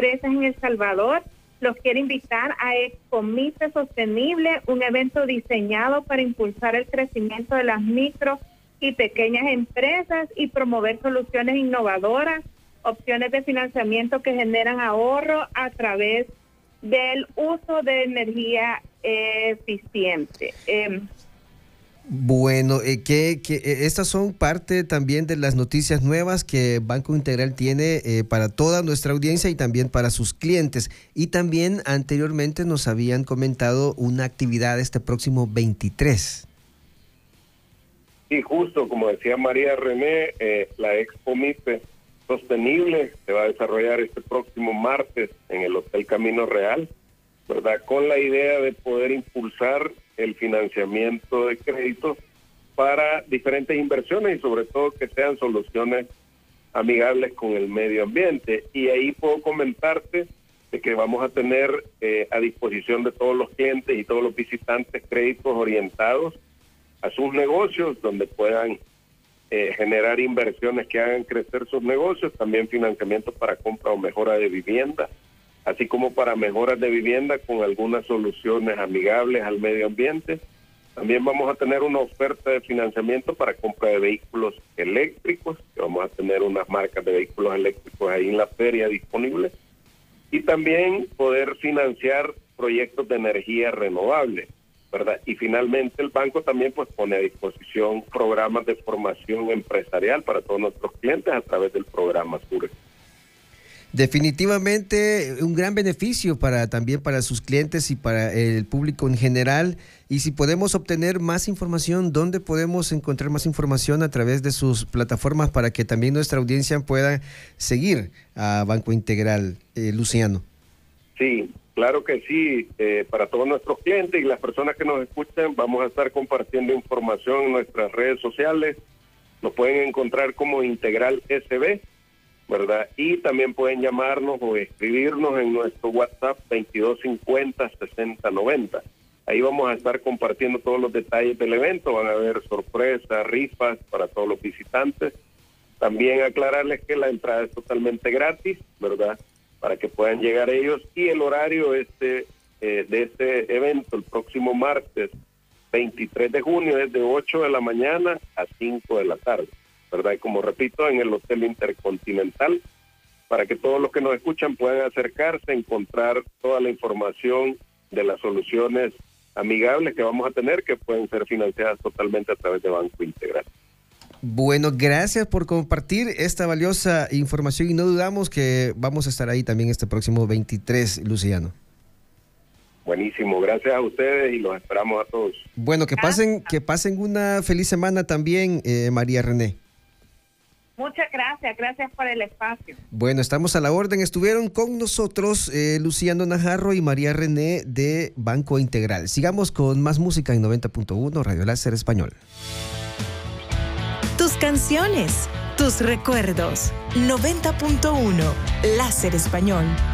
empresas en El Salvador, los quiere invitar a Expomice Sostenible, un evento diseñado para impulsar el crecimiento de las micro y pequeñas empresas y promover soluciones innovadoras, opciones de financiamiento que generan ahorro a través del uso de energía eficiente. Bueno, estas son parte también de las noticias nuevas que Banco Integral tiene para toda nuestra audiencia y también para sus clientes. Y también anteriormente nos habían comentado una actividad este próximo 23. Sí, justo como decía María René, la Expomice Sostenible se va a desarrollar este próximo martes en el Hotel Camino Real, ¿verdad? Con la idea de poder impulsar el financiamiento de créditos para diferentes inversiones y sobre todo que sean soluciones amigables con el medio ambiente. Y ahí puedo comentarte de que vamos a tener a disposición de todos los clientes y todos los visitantes créditos orientados a sus negocios, donde puedan generar inversiones que hagan crecer sus negocios, también financiamiento para compra o mejora de vivienda, así como para mejoras de vivienda con algunas soluciones amigables al medio ambiente. También vamos a tener una oferta de financiamiento para compra de vehículos eléctricos, que vamos a tener unas marcas de vehículos eléctricos ahí en la feria disponibles, y también poder financiar proyectos de energía renovable, ¿verdad? Y finalmente el banco también pues pone a disposición programas de formación empresarial para todos nuestros clientes a través del programa SURE. Definitivamente un gran beneficio también para sus clientes y para el público en general. Y si podemos obtener más información, ¿dónde podemos encontrar más información a través de sus plataformas para que también nuestra audiencia pueda seguir a Banco Integral, Luciano? Sí, claro que sí. Para todos nuestros clientes y las personas que nos escuchan, vamos a estar compartiendo información en nuestras redes sociales. Nos pueden encontrar como Integral SB, ¿verdad? Y también pueden llamarnos o escribirnos en nuestro WhatsApp 2250-6090. Ahí vamos a estar compartiendo todos los detalles del evento. Van a haber sorpresas, rifas para todos los visitantes. También aclararles que la entrada es totalmente gratis, ¿verdad? Para que puedan llegar ellos. Y el horario de este evento, el próximo martes 23 de junio, es de 8 de la mañana a 5 de la tarde. ¿Verdad? Y como repito, en el Hotel Intercontinental, para que todos los que nos escuchan puedan acercarse, encontrar toda la información de las soluciones amigables que vamos a tener, que pueden ser financiadas totalmente a través de Banco Integral. Bueno, gracias por compartir esta valiosa información y no dudamos que vamos a estar ahí también este próximo 23, Luciano. Buenísimo, gracias a ustedes y los esperamos a todos. Bueno, que pasen una feliz semana también, María René. Muchas gracias por el espacio. Bueno, estamos a la orden. Estuvieron con nosotros Luciano Najarro y María René de Banco Integral. Sigamos con más música en 90.1 Radio Láser Español. Tus canciones, tus recuerdos. 90.1 Láser Español.